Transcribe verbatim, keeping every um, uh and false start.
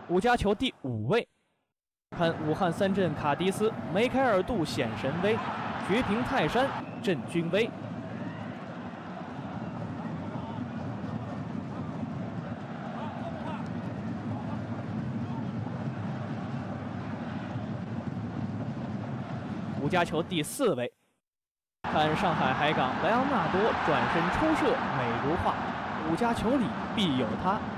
五家球第五位，看武汉三镇卡迪斯，梅开二度显神威，绝平泰山振军威。五家球第四位，看上海海港莱昂纳多转身抽射美如画，五家球里必有他。